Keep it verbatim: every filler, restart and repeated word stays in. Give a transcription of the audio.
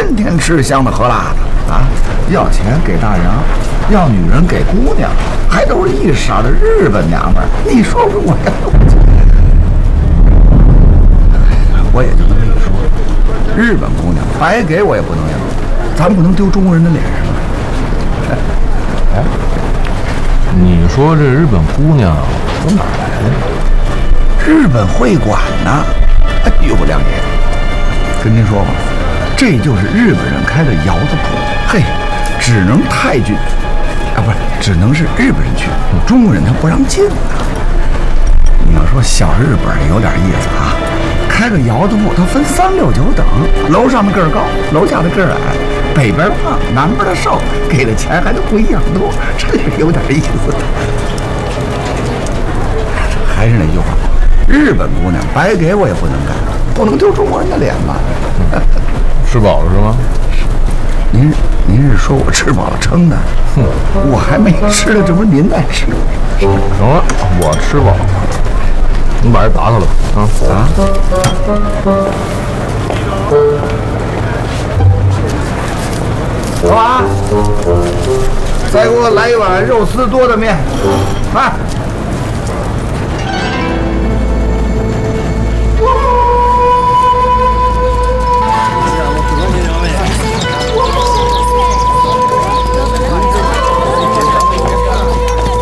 天天吃香的喝辣的啊，要钱给大洋，要女人给姑娘，还都是一色的日本娘们儿。你说我呀，我也就那么一说，日本姑娘白给我也不能要，咱不能丢中国人的脸上。 哎，你说这日本姑娘从哪儿来的？ 日本会馆呢？哎呦，亮爷，跟您说吧，这就是日本人开的窑子铺。嘿，只能太君啊，不是，只能是日本人去，中国人他不让进啊。你要说小日本有点意思啊，开个窑子铺，它分三六九等，楼上的个儿高，楼下的个儿矮，北边胖，南边的瘦，给的钱还都不一样多，这是有点意思。还是那句话，日本姑娘白给我也不能干，不能丢中国人的脸吧？ 吃饱了是吗？ 您您是说我吃饱了撑的？ 哼， 我还没吃呢，这不是您在吃？ 行了，我吃饱了，你把这打开了啊啊！ 老马，再给我来一碗肉丝多的面，快！